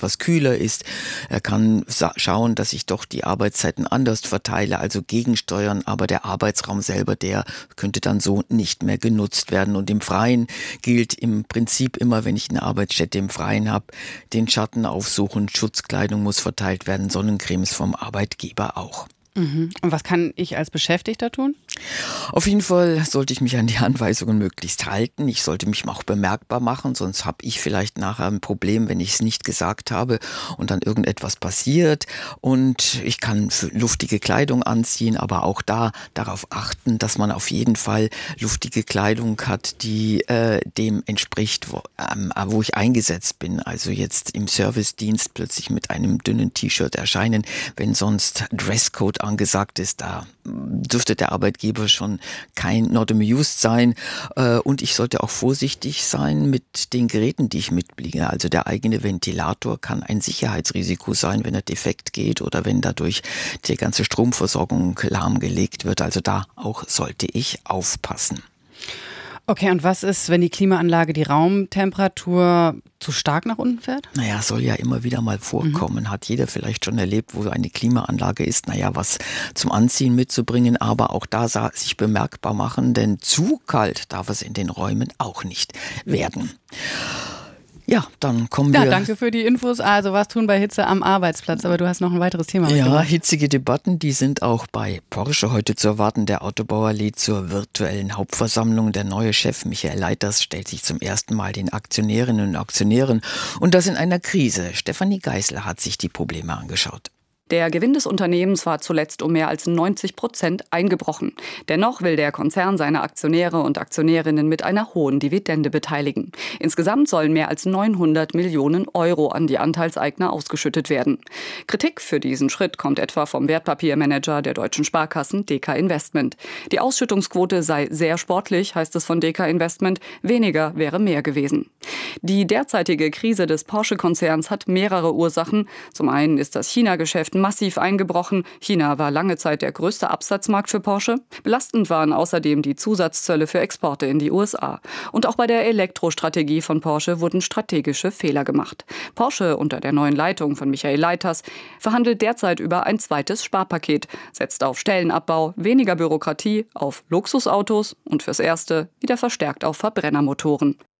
etwas kühler ist. Er kann schauen, dass ich doch die Arbeitszeiten anders verteile, also gegensteuern, aber der Arbeitsraum selber, der könnte dann so nicht mehr genutzt werden. Und im Freien gilt im Prinzip immer, wenn ich eine Arbeitsstätte im Freien habe, den Schatten aufsuchen, Schutzkleidung muss verteilt werden, Sonnencremes vom Arbeitgeber auch. Mhm. Und was kann ich als Beschäftigter tun? Auf jeden Fall sollte ich mich an die Anweisungen möglichst halten. Ich sollte mich auch bemerkbar machen, sonst habe ich vielleicht nachher ein Problem, wenn ich es nicht gesagt habe und dann irgendetwas passiert. Und ich kann luftige Kleidung anziehen, aber auch darauf achten, dass man auf jeden Fall luftige Kleidung hat, die dem entspricht, wo ich eingesetzt bin. Also jetzt im Servicedienst plötzlich mit einem dünnen T-Shirt erscheinen, wenn sonst Dresscode angesagt ist, da dürfte der Arbeitgeber schon kein not amused sein. Und ich sollte auch vorsichtig sein mit den Geräten, die ich mitbringe. Also der eigene Ventilator kann ein Sicherheitsrisiko sein, wenn er defekt geht oder wenn dadurch die ganze Stromversorgung lahmgelegt wird. Also da auch sollte ich aufpassen. Okay, und was ist, wenn die Klimaanlage die Raumtemperatur zu stark nach unten fährt? Naja, soll ja immer wieder mal vorkommen. Hat jeder vielleicht schon erlebt, wo eine Klimaanlage ist, was zum Anziehen mitzubringen, aber auch da sich bemerkbar machen, denn zu kalt darf es in den Räumen auch nicht werden. Ja, dann kommen wir... Ja, danke für die Infos. Also was tun bei Hitze am Arbeitsplatz? Aber du hast noch ein weiteres Thema mitgebracht. Ja, hitzige Debatten, die sind auch bei Porsche heute zu erwarten. Der Autobauer lädt zur virtuellen Hauptversammlung. Der neue Chef Michael Leiters stellt sich zum ersten Mal den Aktionärinnen und Aktionären. Und das in einer Krise. Stefanie Geisler hat sich die Probleme angeschaut. Der Gewinn des Unternehmens war zuletzt um mehr als 90% eingebrochen. Dennoch will der Konzern seine Aktionäre und Aktionärinnen mit einer hohen Dividende beteiligen. Insgesamt sollen mehr als 900 Millionen Euro an die Anteilseigner ausgeschüttet werden. Kritik für diesen Schritt kommt etwa vom Wertpapiermanager der deutschen Sparkassen DK Investment. Die Ausschüttungsquote sei sehr sportlich, heißt es von DK Investment. Weniger wäre mehr gewesen. Die derzeitige Krise des Porsche-Konzerns hat mehrere Ursachen. Zum einen ist das China-Geschäft massiv eingebrochen. China war lange Zeit der größte Absatzmarkt für Porsche. Belastend waren außerdem die Zusatzzölle für Exporte in die USA. Und auch bei der Elektrostrategie von Porsche wurden strategische Fehler gemacht. Porsche unter der neuen Leitung von Michael Leiters verhandelt derzeit über ein zweites Sparpaket, setzt auf Stellenabbau, weniger Bürokratie, auf Luxusautos und fürs Erste wieder verstärkt auf Verbrennermotoren.